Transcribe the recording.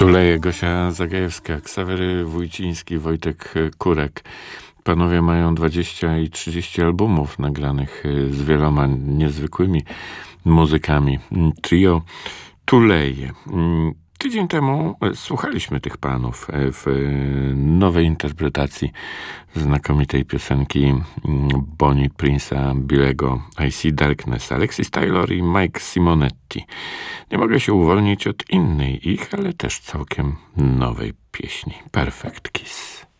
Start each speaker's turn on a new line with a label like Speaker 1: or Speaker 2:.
Speaker 1: Tuleje, Gosia Zagajewska, Ksawery Wójciński, Wojtek Kurek. Panowie mają 20 i 30 albumów nagranych z wieloma niezwykłymi muzykami. Trio Tuleje. Tydzień temu słuchaliśmy tych panów w nowej interpretacji znakomitej piosenki Bonnie Prince'a Billego I See Darkness, Alexis Taylor i Mike Simonetti. Nie mogę się uwolnić od innej ich, ale też całkiem nowej pieśni. Perfect Kiss.